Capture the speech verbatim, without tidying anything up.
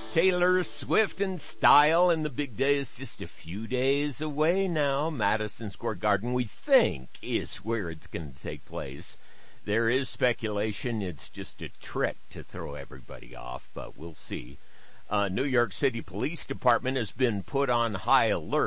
Taylor Swift in style, and the big day is just a few days away now. Madison Square Garden, we think, is where it's going to take place. There is speculation it's just a trick to throw everybody off, but we'll see. Uh, New York City Police Department has been put on high alert